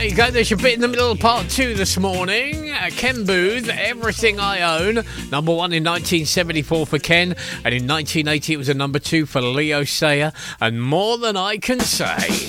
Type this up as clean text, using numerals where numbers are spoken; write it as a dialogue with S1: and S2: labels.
S1: There you go, there's your bit in the middle of part 2 this morning. Ken Booth, Everything I Own. Number 1 in 1974 for Ken, and in 1980 it was a number 2 for Leo Sayer, and More Than I Can Say.